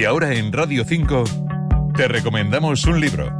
ahora en Radio 5 te recomendamos un libro.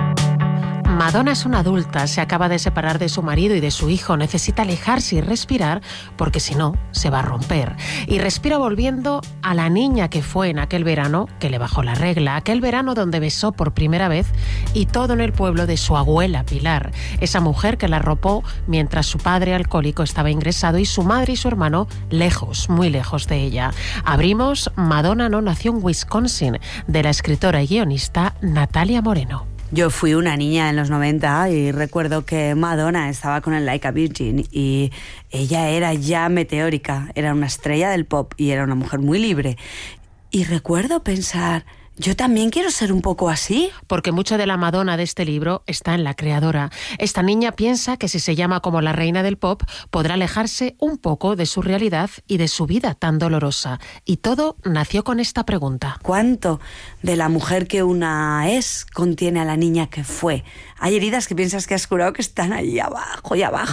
Madonna es una adulta, se acaba de separar de su marido y de su hijo, necesita alejarse y respirar porque si no, se va a romper. Y respira volviendo a la niña que fue en aquel verano, que le bajó la regla, aquel verano donde besó por primera vez y todo en el pueblo de su abuela Pilar, esa mujer que la arropó mientras su padre alcohólico estaba ingresado y su madre y su hermano lejos, muy lejos de ella. Abrimos Madonna no nació en Wisconsin, de la escritora y guionista Natalia Moreno. Yo fui una niña en los 90 y recuerdo que Madonna estaba con el Like a Virgin y ella era ya meteórica, era una estrella del pop y era una mujer muy libre. Y recuerdo pensar, yo también quiero ser un poco así. Porque mucho de la Madonna de este libro está en la creadora. Esta niña piensa que si se llama como la reina del pop, podrá alejarse un poco de su realidad y de su vida tan dolorosa. Y todo nació con esta pregunta. ¿Cuánto de la mujer que una es contiene a la niña que fue? Hay heridas que piensas que has curado que están ahí abajo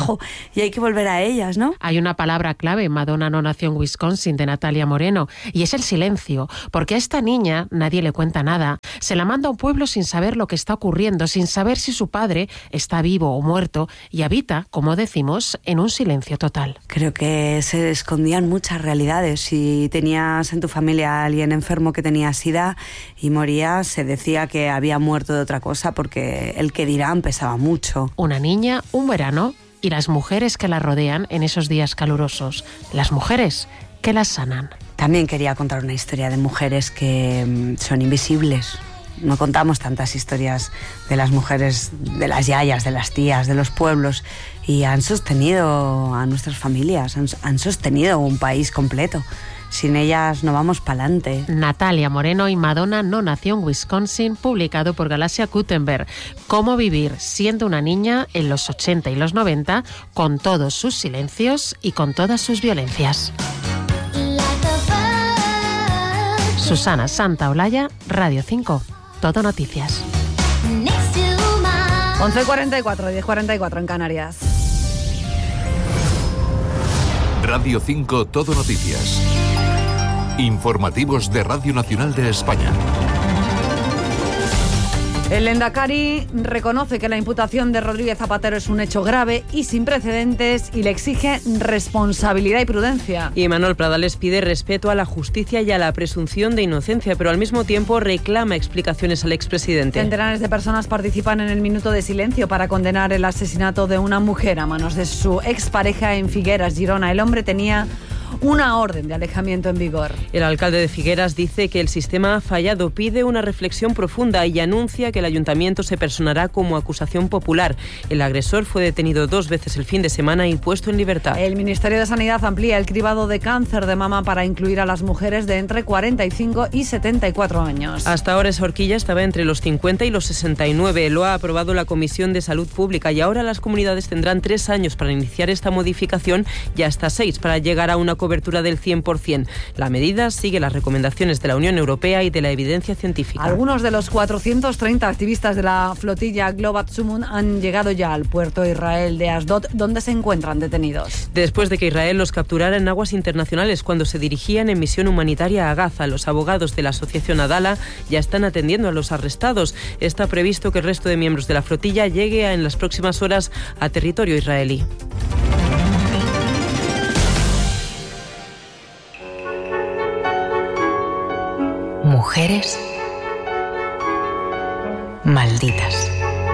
y hay que volver a ellas, ¿no? Hay una palabra clave, Madonna no nació en Wisconsin, de Natalia Moreno, y es el silencio, porque a esta niña nadie le cuenta nada. Se la manda a un pueblo sin saber lo que está ocurriendo, sin saber si su padre está vivo o muerto, y habita, como decimos, en un silencio total. Creo que se escondían muchas realidades. Si tenías en tu familia a alguien enfermo que tenía SIDA y moría, se decía que había muerto de otra cosa porque el que dirán pesaba mucho. Una niña, un verano y las mujeres que la rodean en esos días calurosos. Las mujeres que las sanan. También quería contar una historia de mujeres que son invisibles. No contamos tantas historias de las mujeres, de las yayas, de las tías, de los pueblos, y han sostenido a nuestras familias, han sostenido un país completo. Sin ellas no vamos pa'lante. Natalia Moreno y Madonna no nació en Wisconsin, publicado por Galaxia Gutenberg. Cómo vivir siendo una niña en los 80 y los 90, con todos sus silencios y con todas sus violencias. Susana Santaolalla, Radio 5. Todo Noticias. 11:44, 10:44 en Canarias. Radio 5 Todo Noticias. Informativos de Radio Nacional de España. El Lehendakari reconoce que la imputación de Rodríguez Zapatero es un hecho grave y sin precedentes y le exige responsabilidad y prudencia. Y Manuel Pradales pide respeto a la justicia y a la presunción de inocencia, pero al mismo tiempo reclama explicaciones al expresidente. Centenares de personas participan en el minuto de silencio para condenar el asesinato de una mujer a manos de su expareja en Figueras, Girona. El hombre tenía una orden de alejamiento en vigor. El alcalde de Figueras dice que el sistema ha fallado, pide una reflexión profunda y anuncia que el ayuntamiento se personará como acusación popular. El agresor fue detenido 2 veces el fin de semana y puesto en libertad. El Ministerio de Sanidad amplía el cribado de cáncer de mama para incluir a las mujeres de entre 45 y 74 años. Hasta ahora esa horquilla estaba entre los 50 y los 69. Lo ha aprobado la Comisión de Salud Pública y ahora las comunidades tendrán 3 años para iniciar esta modificación y hasta 6 para llegar a una cobertura del 100%. La medida sigue las recomendaciones de la Unión Europea y de la evidencia científica. Algunos de los 430 activistas de la flotilla Global Summon han llegado ya al puerto de Israel de Asdod, donde se encuentran detenidos. Después de que Israel los capturara en aguas internacionales cuando se dirigían en misión humanitaria a Gaza, los abogados de la asociación Adala ya están atendiendo a los arrestados. Está previsto que el resto de miembros de la flotilla llegue en las próximas horas a territorio israelí. Mujeres malditas.